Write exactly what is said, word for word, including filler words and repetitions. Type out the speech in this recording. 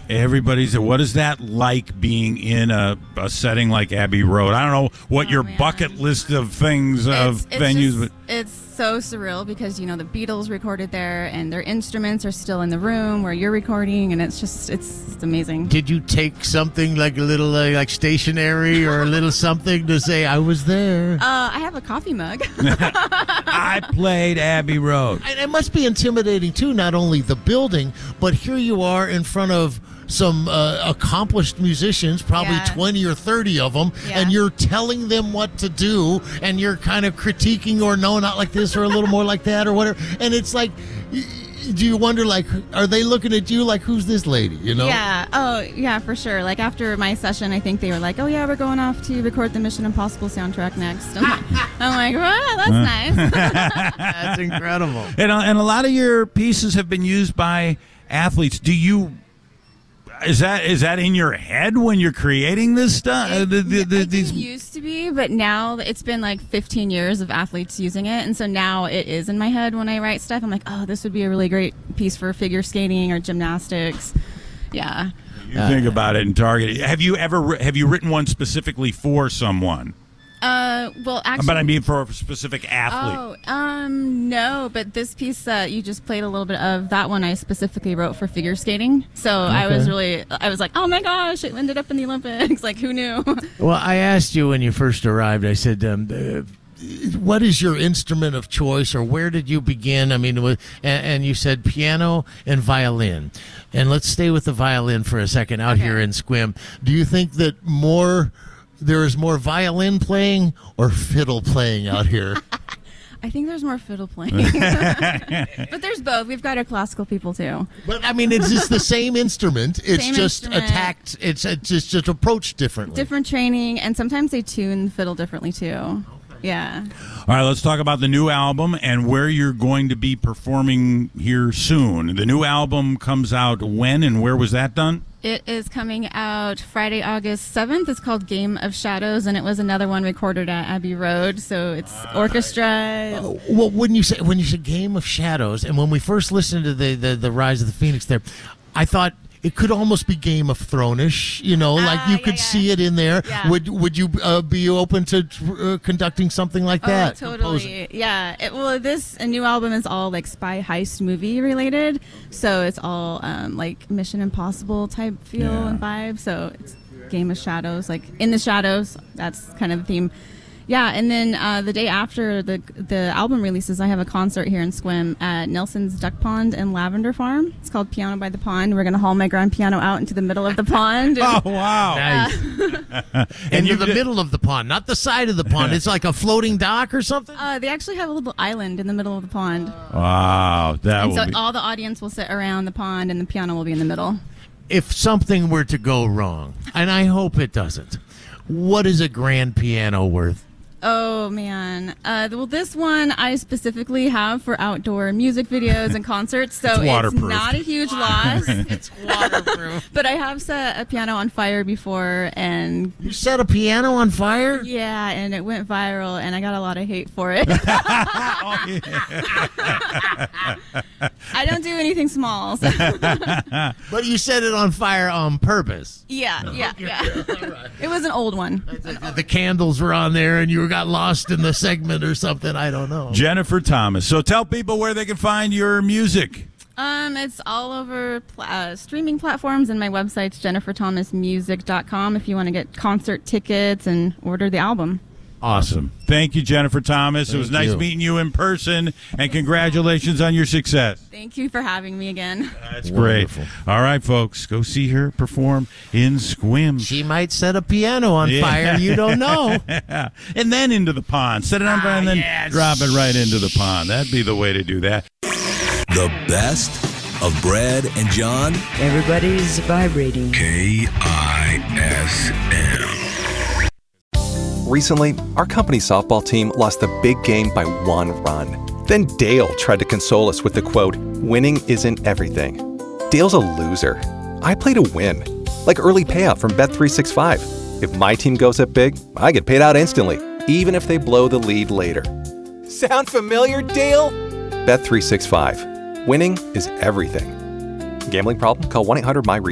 Everybody's. What is that like being in a, a setting like Abbey Road? I don't know what Oh, your man. bucket list of things of It's, it's venues, just- but it's so surreal because you know the Beatles recorded there, and their instruments are still in the room where you're recording, and it's just it's, it's amazing. Did you take something like a little uh, like stationery or a little something to say I was there? Uh, I have a coffee mug. I played Abbey Road. And it must be intimidating too, not only the building, but here you are in front of some uh, accomplished musicians, probably Yeah. twenty or thirty of them, Yeah. and you're telling them what to do, and you're kind of critiquing, or no, not like this, or a little more like that, or whatever. And it's like, y- do you wonder, like, are they looking at you like, who's this lady, you know? Yeah. Oh, yeah, for sure. Like after my session, I think they were like, "Oh yeah, we're going off to record the Mission Impossible soundtrack next." I'm like, I'm like "Wow, that's nice." That's incredible. And a, and a lot of your pieces have been used by athletes. Do you? Is that is that in your head when you're creating this stuff? Uh, It, the- the- the- it these- didn't used to be, but now it's been like fifteen years of athletes using it, and so now it is in my head when I write stuff. I'm like, oh, this would be a really great piece for figure skating or gymnastics. Yeah. you think about it and target it. Have you ever wri- have you written one specifically for someone? Uh, well, actually, But I mean for a specific athlete. Oh, um, no, but this piece that you just played a little bit of, that one I specifically wrote for figure skating. So I was really, I was like, oh my gosh, it ended up in the Olympics. Like, who knew? Well, I asked you when you first arrived, I said, um, uh, what is your instrument of choice, or where did you begin? I mean, and, and you said piano and violin. And let's stay with the violin for a second out Okay. here in Sequim. Do you think that more, there is more violin playing or fiddle playing out here? I think there's more fiddle playing. But there's both. We've got our classical people too. But I mean, it's just the same instrument. It's Same just instrument. attacked. It's, it's just, just approached differently. Different training, and sometimes they tune the fiddle differently too. Yeah. All right, let's talk about the new album and where you're going to be performing here soon. The new album comes out when and where was that done? It is coming out Friday, August seventh. It's called Game of Shadows, and it was another one recorded at Abbey Road. So it's orchestra. Well, when you say when you say Game of Shadows, and when we first listened to the the, the Rise of the Phoenix, there, I thought it could almost be Game of Thrones-ish. You know, like Ah, you yeah, could yeah. see it in there. Yeah. Would would you uh, be open to uh, conducting something like that? Oh, Composing? totally. Yeah. It, well, this a new album is all like spy heist movie related, so it's all um, like Mission Impossible type feel Yeah. and vibe. So it's Game of Shadows, like in the shadows. That's kind of the theme. Yeah, and then uh, the day after the the album releases, I have a concert here in Sequim at Nelson's Duck Pond and Lavender Farm. It's called Piano by the Pond. We're going to haul my grand piano out into the middle of the pond. Oh, wow. Nice. And Into you the did- middle of the pond, not the side of the pond. It's like a floating dock or something. Uh, they actually have a little island in the middle of the pond. Wow, that And will so be... all the audience will sit around the pond, and the piano will be in the middle. If something were to go wrong, and I hope it doesn't, what is a grand piano worth? Oh, man. Uh, well, this one I specifically have for outdoor music videos and concerts, so It's it's, waterproof. not a huge loss. It's waterproof. But I have set a piano on fire before, and You set a piano on fire? yeah, and it went viral, and I got a lot of hate for it. Oh, yeah. I don't do anything small. So. But you set it on fire on purpose. Yeah, yeah, yeah. It was an old one. The, the candles were on there and you got lost in the segment or something. I don't know. Jennifer Thomas. So tell people where they can find your music. Um, it's all over pl- uh, streaming platforms, and my website's jennifer thomas music dot com if you want to get concert tickets and order the album. Awesome. Thank you, Jennifer Thomas. it was Thank nice you. meeting you in person, and congratulations on your success. Thank you for having me again. That's Wonderful. great. All right, folks, go see her perform in Sequim. She might set a piano on Yeah. fire. You don't know. And then into the pond. Set it on fire and then yes. drop it right into the pond. That'd be the way to do that. The best of Brad and John. Everybody's vibrating. K I S M. Recently, our company softball team lost the big game by one run. Then Dale tried to console us with the quote, "Winning isn't everything." Dale's a loser. I play to win. Like early payout from Bet three sixty-five. If my team goes up big, I get paid out instantly, even if they blow the lead later. Sound familiar, Dale? Bet three sixty-five. Winning is everything. Gambling problem? Call one eight hundred M Y R E A D.